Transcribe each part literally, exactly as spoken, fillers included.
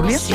tertulia? Sí.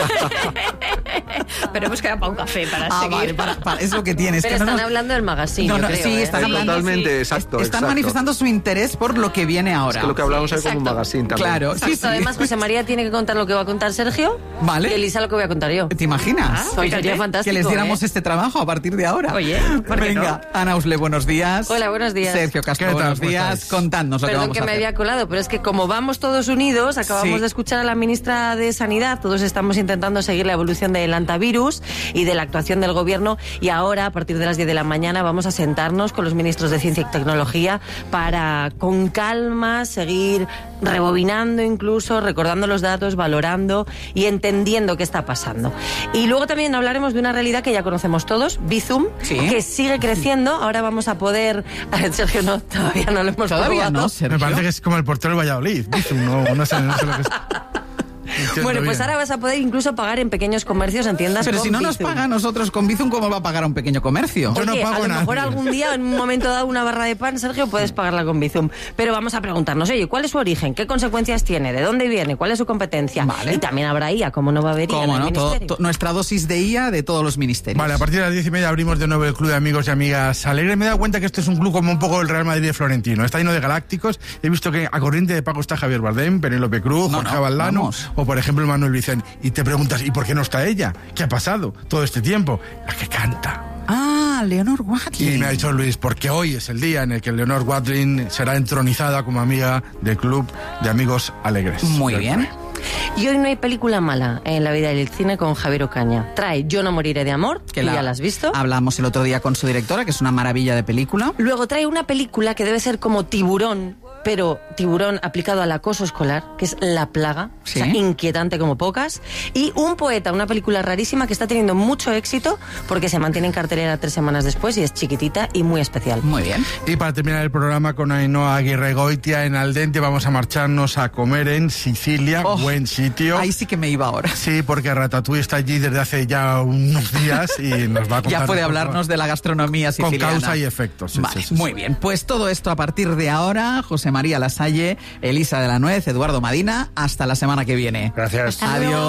Pero hemos quedado para un café para ah, seguir. Vale, para, para, es lo que tienes. Pero que están no, hablando del magazine, no, no, yo creo, sí, ¿eh? están Sí, hablando, Totalmente, sí. exacto. Están exacto. manifestando su interés por lo que viene ahora. Es que lo que hablamos Sí, ahí como un exacto. magazine también. Claro, sí, sí. Además, José María tiene que contar lo que va a contar Sergio. Vale. Y Elisa lo que voy a contar yo. ¿Te imaginas? Ah, Pues sería fíjate, fantástico. Que les diéramos ¿eh? este trabajo a partir de ahora. Oye, ¿por qué Venga, Ana Usle, buenos días. Hola, buenos días. Sergio Castro, ¿Qué tal? buenos ¿Cómo días. estáis? Contadnos lo que Perdón vamos que a me hacer. había colado, pero es que como vamos todos unidos, acabamos Sí. de escuchar a la ministra de Sanidad, todos estamos intentando seguir la evolución del antivirus y de la actuación del gobierno, y ahora, a partir de las diez de la mañana, vamos a sentarnos con los ministros de Ciencia y Tecnología para, con calma, seguir rebobinando incluso, recordando los datos, valorando y entendiendo qué está pasando. Y luego también hablaremos de una realidad que ya conocemos todos, Bizum, Sí. que sigue creciendo. Ahora vamos a poder... Sergio, no, todavía no lo hemos Todavía probado. no, Sergio. Me parece que es como el portero del Valladolid. No, no sé, no sé lo que es. Entiendo Bueno, pues bien. ahora vas a poder incluso pagar en pequeños comercios, en tiendas Pero con si no nos Bizum. paga a nosotros con Bizum, ¿cómo va a pagar a un pequeño comercio? Yo no Oye, pago a lo nada. mejor algún día, en un momento dado, una barra de pan, Sergio, puedes pagarla con Bizum. Pero vamos a preguntarnos, oye, ¿cuál es su origen? ¿Qué consecuencias tiene? ¿De dónde viene? ¿Cuál es su competencia? Vale. Y también habrá I A, ¿cómo no va a haber I A en ¿Cómo el no? Todo- ministerio? to- nuestra dosis de I A de todos los ministerios. Vale, a partir de las diez y media abrimos de nuevo el club de amigos y amigas Alegre. Me he dado cuenta que este es un club como un poco el Real Madrid de Florentino. Está lleno de galácticos. He visto que a corriente de pago está Javier Bardem, Penélope Cruz, No, Jorge no, Valdano vamos. o, por ejemplo, el Manuel Vicente. Y te preguntas, ¿y por qué no está ella? ¿Qué ha pasado todo este tiempo? La que canta. Ah, Leonor Watling. Y me ha dicho Luis, porque hoy es el día en el que Leonor Watling será entronizada como amiga del club de amigos alegres. Muy bien. Y hoy no hay película mala en la vida del cine con Javier Ocaña. Trae Yo no moriré de amor, que ya la has visto. Hablamos el otro día con su directora, que es una maravilla de película. Luego trae una película que debe ser como Tiburón, pero Tiburón aplicado al acoso escolar, que es La Plaga, Sí. o sea, inquietante como pocas. Y Un poeta, una película rarísima que está teniendo mucho éxito porque se mantiene en cartelera tres semanas después y es chiquitita y muy especial. Muy bien. Y para terminar el programa con Ainhoa Aguirre Goitia en Aldente, vamos a marcharnos a comer en Sicilia, Oh, buen sitio. Ahí sí que me iba ahora. Sí, porque Ratatouille está allí desde hace ya unos días y nos va a contar Ya puede un poco hablarnos de la gastronomía con siciliana. causa y efecto. Sí, Vale, sí, sí, muy sí. bien. Pues todo esto a partir de ahora. José María Lasalle, Elisa de la Nuez, Eduardo Madina. Hasta la semana que viene. Gracias. Adiós.